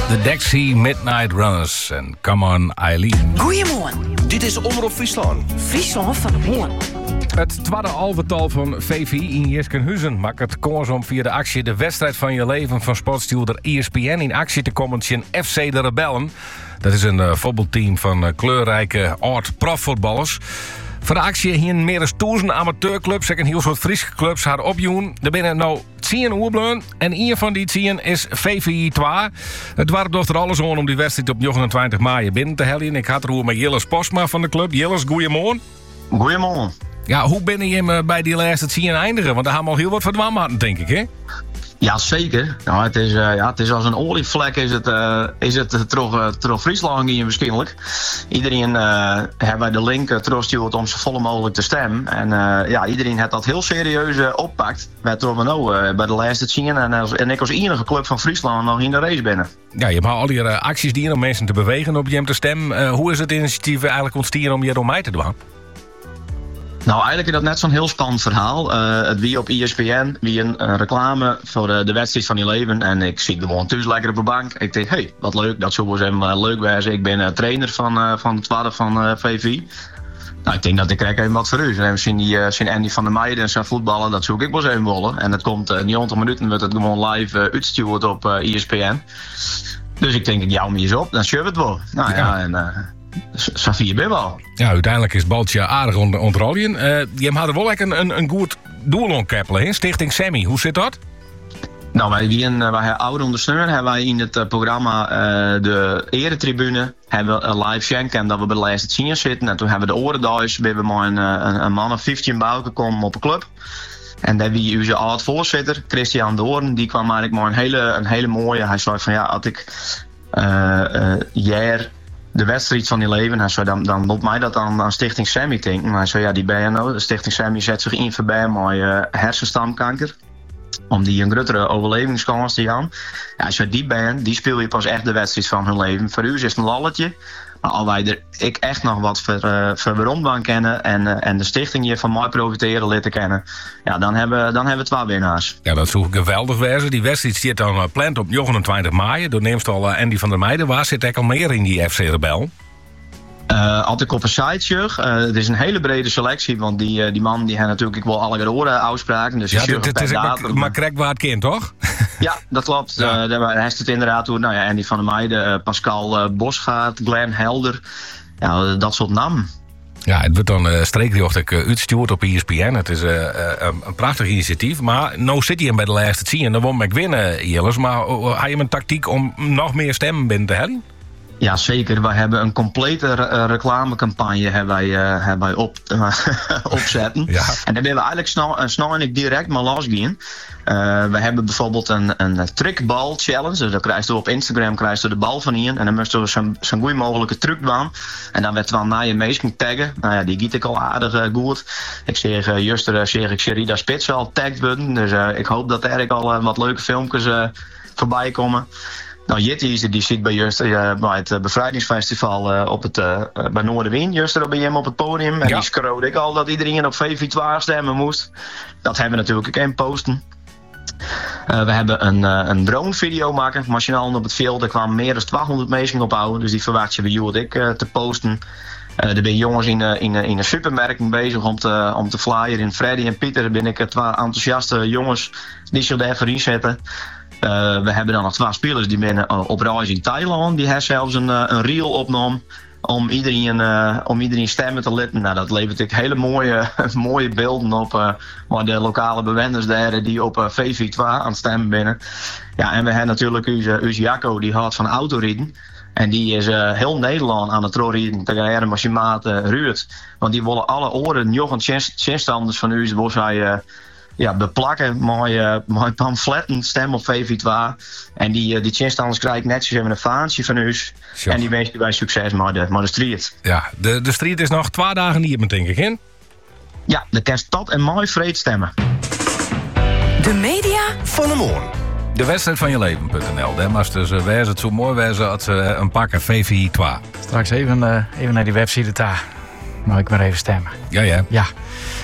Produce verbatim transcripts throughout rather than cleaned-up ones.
De Dead Sea Midnight Runners en Come On Eileen. Goedemorgen. Dit is Omroep Friesland. Friesland van de Hoorn. Het tweede alvertal van V V I in Jiskenhuizen maakt het koers om via de actie De Wedstrijd van Je Leven van sportstuurder E S P N in actie te komen tegen F C de Rebellen. Dat is een uh, voetbalteam van uh, kleurrijke oud-profvoetballers. Voor de actie hier meer dan duizend amateurclubs en heel soort Friese clubs haar opjoen. Er binnen nou tien oerbleun en een van die tien is V V I twee. Het warp doet er alles om om die wedstrijd op negenentwintig maart binnen te hellen. Ik had er hoe met Jilles Postma van de club. Jilles, goeiemorgen. Goeiemorgen. Ja, hoe ben je hem bij die laatste tien eindigen? Want daar hebben we al heel wat verdwam hadden, denk ik, hè? Ja, zeker. Nou, het, is, uh, ja, het is als een olievlek is het, uh, is het uh, terug, uh, terug Friesland hier waarschijnlijk. Iedereen uh, heeft bij de link uh, teruggestuurd om zo vol mogelijk te stemmen. En uh, ja, iedereen heeft dat heel serieus uh, oppakt. Wij troffen nou uh, bij de laatste tien en, als, en ik als enige club van Friesland nog in de race binnen. Ja, je hebt al die uh, acties die om mensen te bewegen op je hem te stemmen. Uh, hoe is het initiatief eigenlijk ontstaan om je door mij te doen? Nou, eigenlijk is dat net zo'n heel spannend verhaal. Uh, het wie op E S P N, wie een, een reclame voor de, de wedstrijd van je leven. En ik zie gewoon thuis lekker op de bank. Ik denk, hé, hey, wat leuk, dat zou wel eens uh, leuk wezen. Ik ben uh, trainer van, uh, van het tweede van uh, V V I. Nou, ik denk dat ik krijg even wat voor u. En zien die uh, zien Andy van der Meijden en zijn voetballen, dat zoek ik wel eens even willen. En het komt uh, negentig minuten, wordt het gewoon live uh, uitgestuurd op uh, E S P N. Dus ik denk, ik jou me eens op, dan shove het wel. Nou ja, ja en... Uh, Safia ben wel. Ja, uiteindelijk is het baltje aardig onder ontrollen. Uh, je had er wel lekker een, een, een goed doel ontkeppelen, hè? Stichting Sammy. Hoe zit dat? Nou, wij, wij, wij oude ondersteunen hebben wij in het uh, programma uh, de eretribune hebben we een live schenken en dat we bij de laatste tien zitten. En toen hebben we de orenduis, we hebben maar een, een, een man of vijftien bij gekomen op een club. En daar wie onze oud-voorzitter, Christian de Oren, die kwam eigenlijk maar een hele, een hele mooie. Hij zei van ja, had ik uh, uh, jaar de wedstrijd van je leven. Hij zei, dan, dan loopt mij dat aan, aan Stichting Sammy denken. Hij zei, ja, die ben je nou. De Stichting Sammy zet zich in voorbij met uh, hersenstamkanker. Om die een grotere overlevingskans te gaan. Ja, hij zei, die band, die speel je pas echt de wedstrijd van hun leven. Voor u is het een lalletje. Maar al wij er ik echt nog wat voor, uh, voor waarom kennen en, uh, en de stichting hier van mij profiteren litten kennen, ja, dan hebben, dan hebben we twee winnaars. Ja, dat is geweldig wezen. Die wedstrijd zit dan uh, plant op negenentwintig maart. Door neemt al uh, Andy van der Meijden. Waar zit eigenlijk al meer in die F C Rebel? Uh, als ik op een site uh, het is een hele brede selectie, want die, uh, die man die heeft natuurlijk wel alle oren uitspraken. Dus ja, het, het is maar, maar krek waar het kind, toch? Ja, dat klopt. Ja. Uh, daar heeft het inderdaad door. Nou ja, Andy van der Meijden, uh, Pascal uh, Bosgaard, Glenn Helder. Ja, dat soort namen. Ja, het wordt dan uh, streekjochtig uh, uitgestuurd op E S P N. Het is uh, uh, een prachtig initiatief. Maar nou zit hij hem bij de laatste tien en dan won ik winnen, Jilles. Maar uh, had je een tactiek om nog meer stemmen binnen te hellen? Ja, zeker. Wij hebben een complete re- reclamecampagne hebben wij, uh, hebben wij op, uh, opzetten. Ja. En daar willen we eigenlijk snel, uh, snel en ik direct maar losgaan. Uh, we hebben bijvoorbeeld een, een trickbal challenge. Dus dan krijg je op Instagram krijg je de bal van hier. En dan moesten we zo'n, zo'n goeie mogelijke truc doen. En dan werd we naar je meest taggen. Nou ja, die giet ik al aardig uh, goed. Ik zeg uh, juster uh, zeg ik Sherida Spits al tagged worden. Dus uh, ik hoop dat er eigenlijk al uh, wat leuke filmpjes uh, voorbij komen. Nou, Jitty die zit bij, Just, uh, bij het uh, bevrijdingsfestival uh, op het, uh, bij Noorderwind. Juster bij hem op het podium. En ja. Die scroode ik al dat iedereen op V V twee stemmen moest. Dat hebben we natuurlijk ook in posten. Uh, we hebben een, uh, een drone video maken. Machinaal op het veld. Er kwamen meer dan tweehonderd mensen op houden. Dus die verwacht je bij jou en ik uh, te posten. Uh, er ben jongens in, uh, in, uh, in een supermarkt bezig om te, om te flyer. In Freddy en Pieter ben ik uh, twee enthousiaste jongens die zich daarvoor inzetten. Uh, we hebben dan nog twee spelers die binnen uh, op reis in Thailand. Die hebben zelfs een, uh, een reel opgenomen om iedereen, uh, om iedereen stemmen te letten. Nou, dat levert ik hele mooie, mooie beelden op. Uh, maar de lokale bewoners daar die op uh, V V twee aan het stemmen binnen. Ja, en we hebben natuurlijk onze, onze Jacco, die houdt van autorijden. En die is uh, heel Nederland aan het rijden tegen een machiemaat uh, Ruud. Want die willen alle oren, jochen tjenstanders van u, wil zij uh, ja, beplakken met, uh, met pamfletten, stem op V V twee. En die, uh, die tjenstanders krijgen netjes even een vaantje van u. Sure. En die wensen wij succes met de, met de street. Ja, de, de street is nog twee dagen niet, denk ik, hè? Ja, de kerst tot en mooi vreed stemmen. De media van de morgen. De wedstrijd van je leven punt n l. Daar was dus uh, wees het zo mooi wezen als uh, een pakken V V I twee. Straks even, uh, even naar die website daar. Mag ik maar even stemmen. Ja, ja. Ja.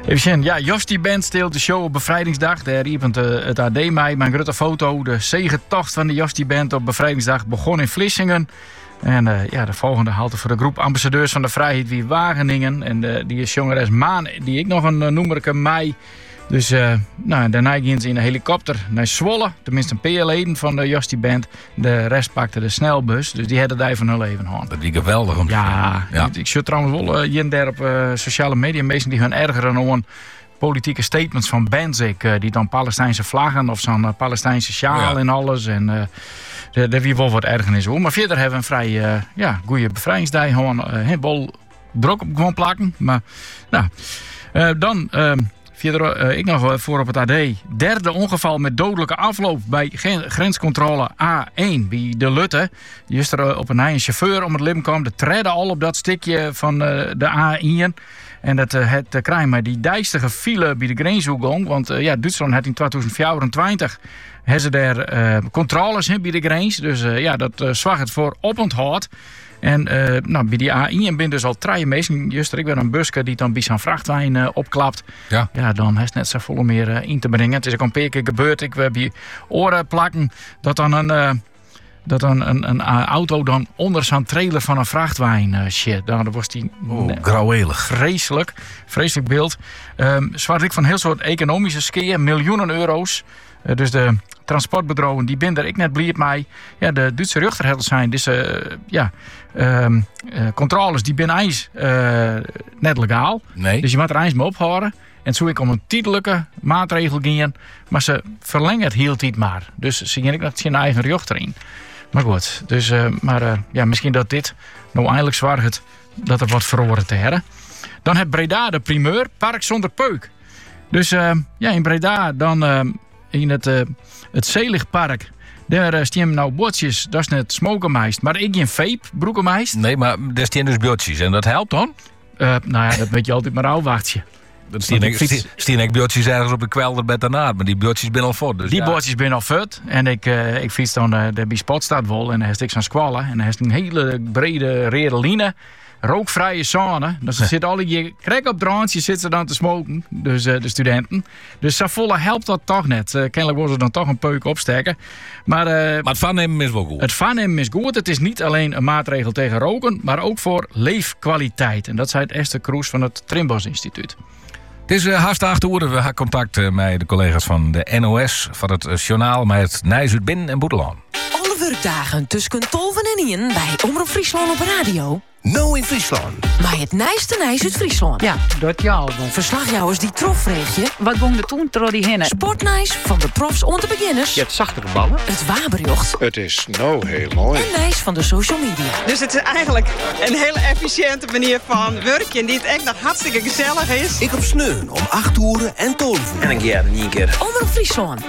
Even zien, ja, Jos die band steelt de show op bevrijdingsdag. Daar riepent uh, het A D mij, mijn grote foto. De zegentocht van de Jos die band op bevrijdingsdag begon in Vlissingen. En uh, ja, de volgende halte voor de groep ambassadeurs van de vrijheid wie Wageningen. En uh, die is jongeres Maan, die ik nog een uh, noemerke mei. Dus uh, nou, daarna gingen ze in een helikopter naar Zwolle. Tenminste een paar leden van de Jos die band. De rest pakte de snelbus. Dus die hadden daar van hun leven hand. Dat is geweldig om te Ja, ja. ik, ik zit trouwens wel uh, hier en daar op uh, sociale media. Mensen die hun ergeren aan politieke statements van bands. Ik, uh, die dan Palestijnse vlaggen of zo'n uh, Palestijnse sjaal ja. en alles. En uh, daar wie wel wat ergernis hoor. Maar verder hebben we een vrij uh, ja, goede bevrijdingsdag. Gewoon uh, bol druk op gewoon plakken. Maar nou, uh, dan... Uh, Verder, uh, ik nog voor op het A D. Derde ongeval met dodelijke afloop bij grenscontrole A één bij de Lutte. Die is er uh, op een een chauffeur om het leven kwam. De treden al op dat stukje van uh, de A één. En dat uh, het uh, krijg maar die dijstige file bij de grensoegang. Want uh, ja, Duitsland had in tweeduizend vierentwintig hebben ze daar uh, controles he, bij de grens. Dus uh, ja, dat uh, zwacht het voor oponthoud. En uh, nou, bij die A één ben dus al drie mensen. Juist, ik ben een busje die dan bij zijn vrachtwijn uh, opklapt. Ja. Ja, dan heeft het net zo vol meer uh, in te brengen. Het is ook een paar keer gebeurd. Ik heb hier oren plakken dat dan een, uh, dat een, een, een auto dan onder zijn trailer van een vrachtwijn uh, shit. Dan was die oh, grauwelig. Vreselijk. Vreselijk beeld. Um, Zwart ik van heel soort economische skeer. Miljoenen euro's. Uh, dus de transportbedrijven die binden er ik net blieb mij. Ja, de Duitse rechterherders zijn. Dus uh, ja, um, uh, controles die binnen ijs uh, net legaal. Nee. Dus je moet er eens mee ophouden. En zo ik om een tijdelijke maatregel gingen. Maar ze verlengen het heel tijd maar. Dus zie je dat ze een eigen rechter in. Maar goed, dus uh, maar uh, ja, misschien dat dit nou eindelijk zwaar het dat er wat verhoren te hebben. Dan heeft Breda de primeur, park zonder peuk. Dus uh, ja, in Breda dan uh, in het, uh, het Zeeligpark. Daar uh, staan nou bordjes, dat is net smokenmeist. Maar ik geen vape, broekenmeist. Nee, maar daar staan dus bordjes en dat helpt dan? Uh, nou ja, dat weet je altijd maar afwachtje. Dat staan ik bordjes ergens op de kwelder bij daarna, maar die bordjes ben al voor. Dus die ja. bordjes ben al fut. En ik, uh, ik fiets dan uh, de bij Spotstadwol en dan heb ik zo'n squallen. En dan heb ik een hele brede rode line. Rookvrije zone. Dus er zit al je krek op draadjes zitten ze dan te smoken. Dus uh, de studenten. Dus Savolle helpt dat toch net. Uh, kennelijk worden ze dan toch een peuk opsteken. Maar, uh, maar het vannemen is wel goed. Het vannemen is goed. Het is niet alleen een maatregel tegen roken, maar ook voor leefkwaliteit. En dat zei het Esther Kroes van het Trimbos Instituut. Het is uh, haast acht uur. We hebben contact uh, met de collega's van de N O S, van het uh, journaal, met het Nijs uit Binnen en Boedelaan. Alle werkdagen tussen tolven en één bij Omroep Friesland op radio. Nou in Friesland. Maar het nijste Nijs uit Friesland. Ja, dat ja al. Verslagjouwers die trofreegje. Wat ging er toen door die hinnen? Sportnijs van de profs onder de beginners. Je hebt zachtere ballen. Het waberjocht. Het is nou heel mooi. En Nijs van de social media. Dus het is eigenlijk een hele efficiënte manier van werken die het echt nog hartstikke gezellig is. Ik op Sneun om acht uur en tolf uur. En een keer, niet een keer. Omroep Friesland.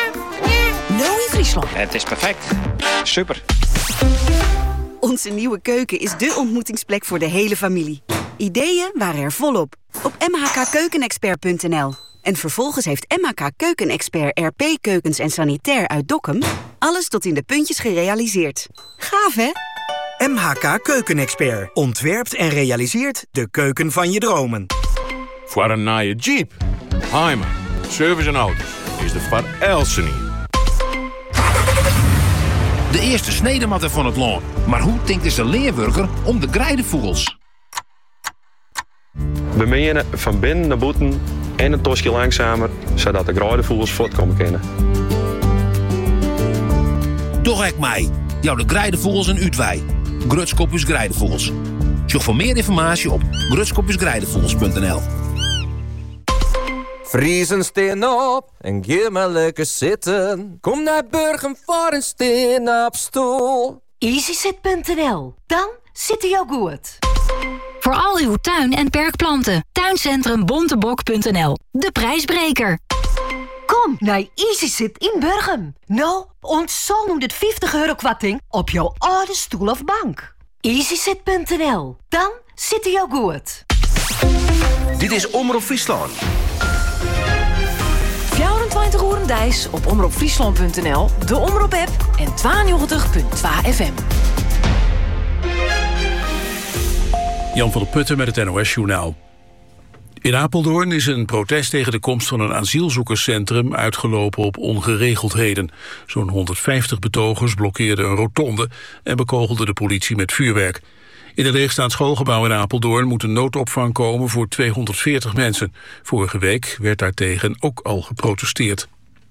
Nou in Friesland. Het is perfect. Super. Onze nieuwe keuken is dé ontmoetingsplek voor de hele familie. Ideeën waren er volop op m h k keukenexpert punt n l. En vervolgens heeft M H K Keukenexpert R P Keukens en Sanitair uit Dokkum alles tot in de puntjes gerealiseerd. Gaaf, hè? M H K Keukenexpert ontwerpt en realiseert de keuken van je dromen. Voor een nieuwe Jeep, Heimer, service en auto's is de Van Elsen hier. De eerste snedematten van het land. Maar hoe denkt is de leerburger om de grijdevoegels? We menen van binnen naar buiten en een tosje langzamer, zodat de grijdevoegels voortkomen kunnen. Toch ek mij. Jou de grijdevoegels en Uitwij. Grutskopjes Grijdevoegels. Zoek voor meer informatie op grutskopjes grijdevoegels punt n l. Friesen steen op en geef maar lekker zitten. Kom naar Burgum voor een steen op stoel. easysit punt n l. Dan zit hij jou goed. Voor al uw tuin- en perkplanten. Tuincentrum bontebok punt n l. De prijsbreker. Kom naar easysit in Burgum. Nou, ontzol honderdvijftig euro kwarting op jouw oude stoel of bank. easysit punt n l. Dan zit hij jou goed. Dit is Omroep Friesland. vierentwintig uur en dijs op omroep friesland punt n l, de Omroep-app en tweeënnegentig punt twee F M. Jan van der Putten met het N O S-journaal. In Apeldoorn is een protest tegen de komst van een asielzoekerscentrum uitgelopen op ongeregeldheden. Zo'n honderdvijftig betogers blokkeerden een rotonde en bekogelden de politie met vuurwerk. In een leegstaand schoolgebouw in Apeldoorn moet een noodopvang komen voor tweehonderdveertig mensen. Vorige week werd daartegen ook al geprotesteerd.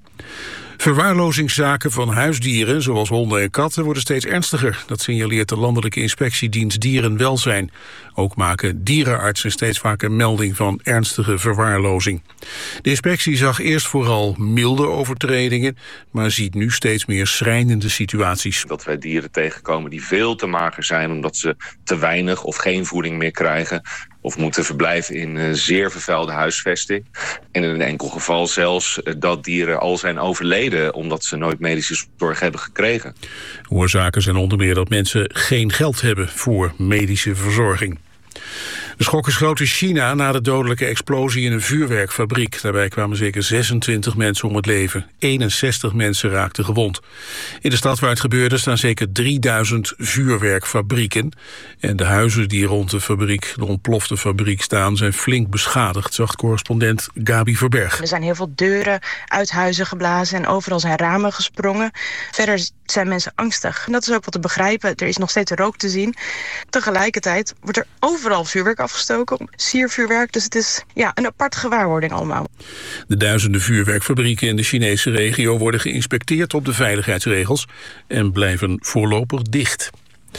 Verwaarlozingszaken van huisdieren, zoals honden en katten, worden steeds ernstiger. Dat signaleert de Landelijke Inspectiedienst Dierenwelzijn. Ook maken dierenartsen steeds vaker melding van ernstige verwaarlozing. De inspectie zag eerst vooral milde overtredingen, maar ziet nu steeds meer schrijnende situaties. Dat wij dieren tegenkomen die veel te mager zijn omdat ze te weinig of geen voeding meer krijgen, of moeten verblijven in uh, zeer vervuilde huisvesting. En in een enkel geval zelfs uh, dat dieren al zijn overleden omdat ze nooit medische zorg hebben gekregen. Oorzaken zijn onder meer dat mensen geen geld hebben voor medische verzorging. De schok is groot in China na de dodelijke explosie in een vuurwerkfabriek. Daarbij kwamen zeker zesentwintig mensen om het leven. eenenzestig mensen raakten gewond. In de stad waar het gebeurde staan zeker drieduizend vuurwerkfabrieken. En de huizen die rond de fabriek, de ontplofte fabriek staan, zijn flink beschadigd, zegt correspondent Gabi Verberg. Er zijn heel veel deuren uit huizen geblazen en overal zijn ramen gesprongen. Verder zijn mensen angstig. En dat is ook wat te begrijpen. Er is nog steeds rook te zien. Tegelijkertijd wordt er overal vuurwerk afgestoken, siervuurwerk. Dus het is ja, een aparte gewaarwording allemaal. De duizenden vuurwerkfabrieken in de Chinese regio worden geïnspecteerd op de veiligheidsregels en blijven voorlopig dicht.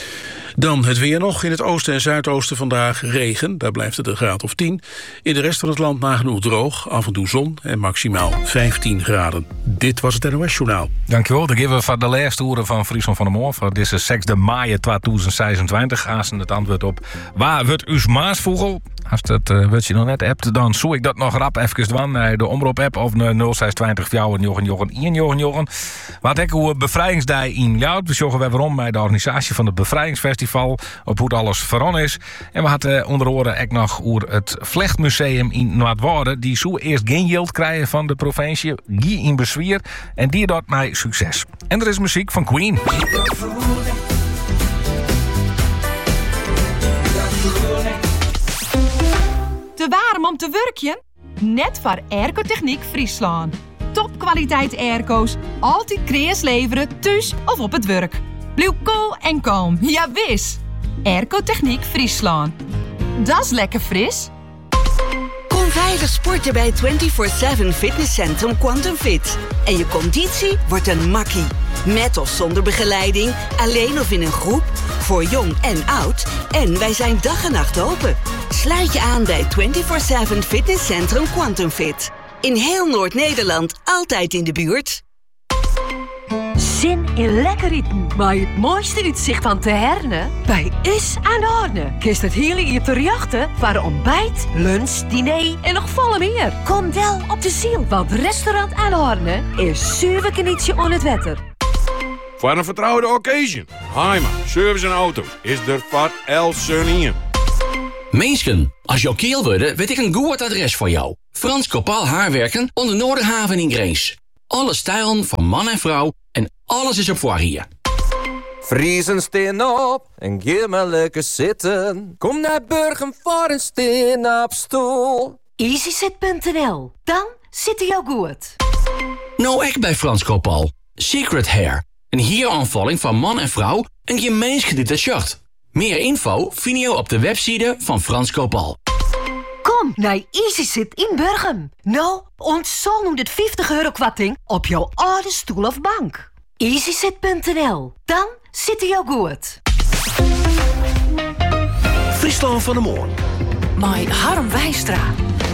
Dan het weer nog. In het oosten en zuidoosten vandaag regen. Daar blijft het een graad of tien. In de rest van het land nagenoeg droog. Af en toe zon en maximaal vijftien graden. Dit was het N O S-journaal. Dankjewel. Dan geven we van de laatste uren van Friesland van der Moor. Voor deze zesde maart tweeduizend zesentwintig. Aanstaan het antwoord op waar wordt uw maasvogel? Als dat uh, wat je nog net hebt, dan zoek ik dat nog rap even doen naar de omroep-app of naar nul zes twintig vier jochen jochen één jochen jochen. Wat ik hoe bevrijdingsdag in Jout. We zorgen weer waarom bij de organisatie van het Bevrijdingsfestival op hoe het alles veran is. En we hadden uh, onder oren ook nog over het Vlechtmuseum in Noordwouden. Die zou eerst geen geld krijgen van de provincie, die in bezwier. En die doet mij succes. En er is muziek van Queen. Te warm om te werken? Net voor Airco-Techniek Friesland. Topkwaliteit airco's, altijd kreas leveren, thuis of op het werk. Blijf cool en kalm, ja wis. Airco-Techniek Friesland. Dat is lekker fris. Kom veilig sporten bij vierentwintig zeven fitnesscentrum Quantum Fit. En je conditie wordt een makkie. Met of zonder begeleiding, alleen of in een groep, voor jong en oud. En wij zijn dag en nacht open. Sluit je aan bij vierentwintig zeven fitnesscentrum Quantum Fit. In heel Noord-Nederland, altijd in de buurt. Zin in lekker eten, maar het mooiste uitzicht van Te Herne? Bij Is aan de Horne. Kist het hele hier te jachten voor ontbijt, lunch, diner en nog volle meer. Kom wel op de ziel, want restaurant aan de Horne is zuiver knietje on het wetter. Voor een vertrouwde occasion. Heima, service en auto is er voor El Sunny. Meesken, als jouw keel worden, weet ik een goed adres voor jou. Frans Kopal Haarwerken onder Noorderhaven in Greens. Alle stijlen van man en vrouw en alles is op voor hier. Friesen steen op en geef maar lekker zitten. Kom naar Burgum voor een steen op stoel. easysit punt n l. Dan zit hij jou goed. Nou, echt bij Frans Kopal. Secret Hair. Een hieraanvalling van man en vrouw en gemeensgedieter shirt. Meer info vind je op de website van Frans Kopal. Kom naar easysit in Burgum. Nou, ontzol nu dit vijftig euro kwarting op jouw oude stoel of bank. easysit punt n l. Dan zit hij jou goed. Friesland van der Moor. My Harm Wijstra.